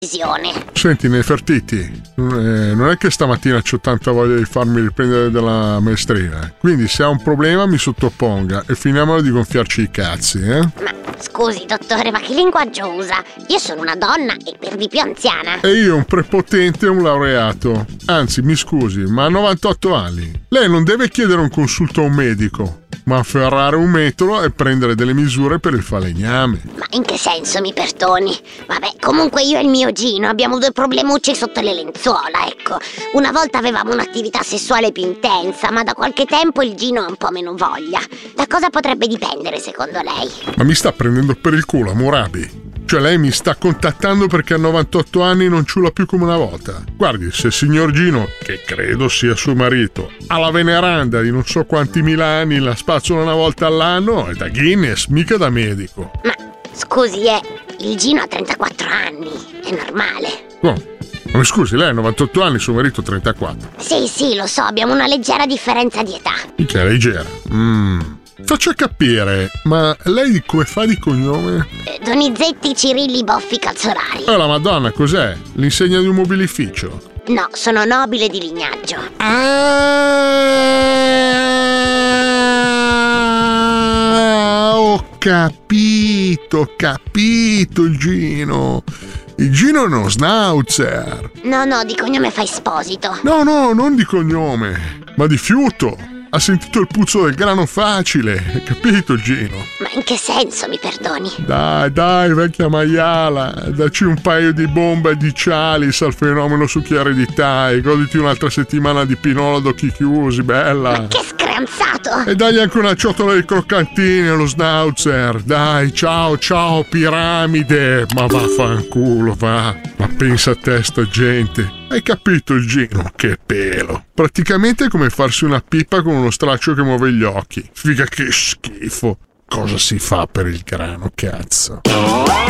Senti, Nefertiti, non è che stamattina c'ho tanta voglia di farmi riprendere dalla maestrina, quindi se ha un problema mi sottoponga e finiamola di gonfiarci i cazzi, Ma scusi, dottore, ma che linguaggio usa? Io sono una donna e per di più anziana. E io un prepotente e un laureato. Anzi, mi scusi, ma ha 98 anni. Lei non deve chiedere un consulto a un medico, ma afferrare un metodo e prendere delle misure per il falegname. Ma in che senso, mi perdoni? Vabbè, comunque io e il mio Gino abbiamo 2 problemucci sotto le lenzuola, ecco. Una volta avevamo un'attività sessuale più intensa, ma da qualche tempo il Gino ha un po' meno voglia. Da cosa potrebbe dipendere, secondo lei? Ma mi sta prendendo per il culo, Hammurabi? Cioè lei mi sta contattando perché a 98 anni non ciula più come una volta. Guardi, se il signor Gino, che credo sia suo marito, ha la veneranda di non so quanti mila anni, la spazzola una volta all'anno, è da Guinness, mica da medico. Ma scusi, il Gino ha 34 anni, è normale. No, ma mi scusi, lei ha 98 anni, suo marito 34. Sì, lo so, abbiamo una leggera differenza di età. Mica leggera. Faccia capire, ma lei come fa di cognome? Donizetti Cirilli Boffi Calzolari. Oh la Madonna, cos'è? L'insegna di un mobilificio? No, sono nobile di lignaggio. Ho capito, il Gino. Il Gino è uno schnauzer. No, di cognome fa Esposito. No, non di cognome, ma di fiuto. Ha sentito il puzzo del grano facile, hai capito Gino? Ma in che senso, mi perdoni? Dai, vecchia maiala, dacci un paio di bombe e di Cialis al fenomeno succhiaridità e goditi un'altra settimana di Pinola ad occhi chiusi, bella. Ma che screanzato! E dagli anche una ciotola di croccantini allo schnauzer, dai, ciao, piramide! Ma vaffanculo, va! Ma pensa a te sta gente! Hai capito il Gino? Che pelo! Praticamente è come farsi una pipa con uno straccio che muove gli occhi. Figa che schifo! Cosa si fa per il grano, cazzo?